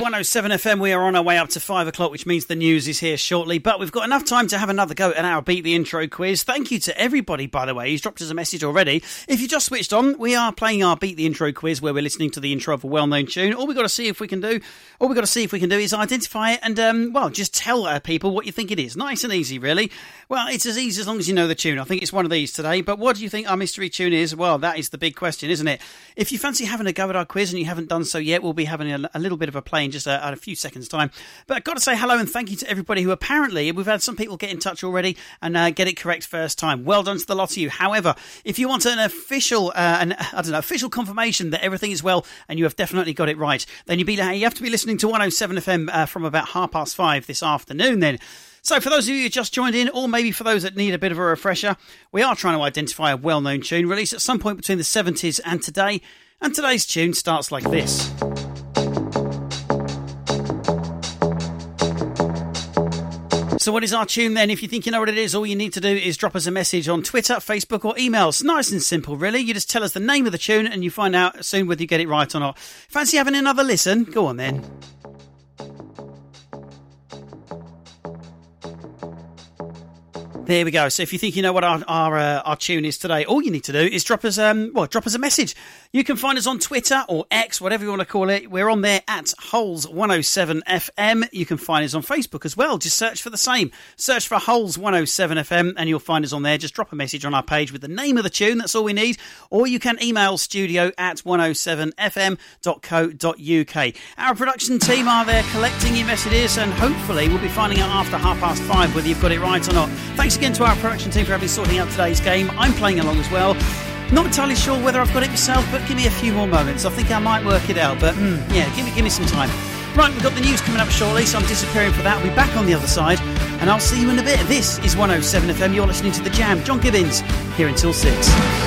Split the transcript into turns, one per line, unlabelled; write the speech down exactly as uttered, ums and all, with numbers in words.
one oh seven F M. We are on our way up to five o'clock, which means the news is here shortly. But we've got enough time to have another go at our Beat the Intro quiz. Thank you to everybody, by the way, who's dropped us a message already. If you just switched on, we are playing our Beat the Intro quiz, where we're listening to the intro of a well-known tune. All we've got to see if we can do, all we've got to see if we can do is identify it and, um, well, just tell uh, people what you think it is. Nice and easy, really. Well, it's as easy as long as you know the tune. I think it's one of these today. But what do you think our mystery tune is? Well, that is the big question, isn't it? If you fancy having a go at our quiz and you haven't done so yet, we'll be having a, a little bit of a play in just a, a few seconds' time. But I've got to say hello and thank you to everybody who apparently, we've had some people get in touch already and uh, get it correct first time. Well done to the lot of you. However, if you want an official, uh, an, I don't know, official confirmation that everything is well and you have definitely got it right, then you, be, you have to be listening to one oh seven F M uh, from about half past five this afternoon then. So for those of you who just joined in, or maybe for those that need a bit of a refresher, we are trying to identify a well-known tune released at some point between the seventies and today. And today's tune starts like this. So what is our tune then? If you think you know what it is, all you need to do is drop us a message on Twitter, Facebook or email. It's nice and simple, really. You just tell us the name of the tune and you find out soon whether you get it right or not. Fancy having another listen? Go on then. There we go. So if you think you know what our our, uh, our tune is today, all you need to do is drop us um well drop us a message. You can find us on Twitter or X, whatever you want to call it. We're on there at Holes one oh seven F M. You can find us on Facebook as well. Just search for the same. Search for Holes one oh seven F M and you'll find us on there. Just drop a message on our page with the name of the tune. That's all we need. Or you can email studio at one oh seven f m dot co dot u k. Our production team are there collecting your messages and hopefully we'll be finding out after half past five whether you've got it right or not. Thanks again to our production team for having sorting out today's game. I'm playing along as well. Not entirely sure whether I've got it myself, but give me a few more moments. I think I might work it out, but mm, yeah, give me give me some time. Right, we've got the news coming up shortly, so I'm disappearing for that. I'll be back on the other side, and I'll see you in a bit. This is one oh seven F M. You're listening to The Jam. John Gibbons, here until six.